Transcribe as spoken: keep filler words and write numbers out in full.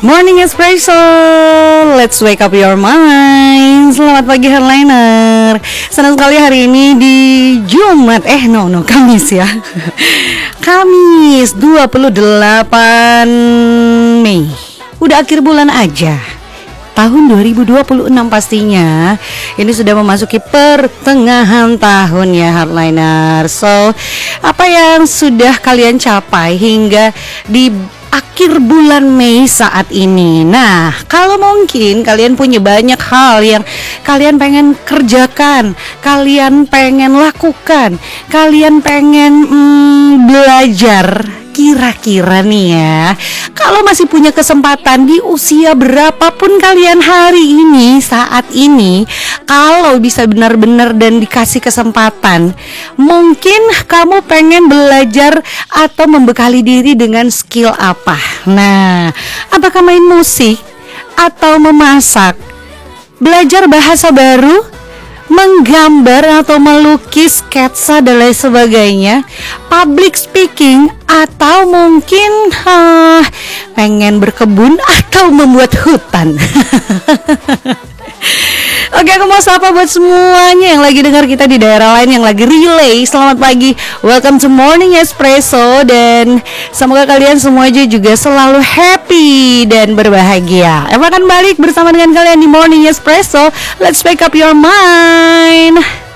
Morning Espresso, let's wake up your mind. Selamat pagi Headliner. Senang sekali hari ini di Jumat, eh no no Kamis ya. Kamis dua puluh delapan Mei. Udah akhir bulan aja. Tahun dua ribu dua puluh enam pastinya. Ini sudah memasuki pertengahan tahun ya Headliner. So, apa yang sudah kalian capai hingga di akhir bulan Mei saat ini? Nah, kalau mungkin kalian punya banyak hal yang kalian pengen kerjakan, kalian pengen lakukan, kalian pengen hmm, belajar. Kira-kira nih ya, kalau masih punya kesempatan di usia berapapun kalian hari ini, saat ini, kalau bisa benar-benar dan dikasih kesempatan, mungkin kamu pengen belajar atau membekali diri dengan skill apa? Nah, apakah main musik atau memasak, belajar bahasa baru, menggambar atau melukis, sketsa dan lain sebagainya, public speaking, atau mungkin uh, pengen berkebun atau membuat hutan. Oke, aku mau sapa buat semuanya yang lagi dengar kita di daerah lain, yang lagi relay. Selamat pagi, welcome to Morning Espresso. Dan semoga kalian semua juga selalu happy dan berbahagia. Eva akan balik bersama dengan kalian di Morning Espresso. Let's wake up your mind.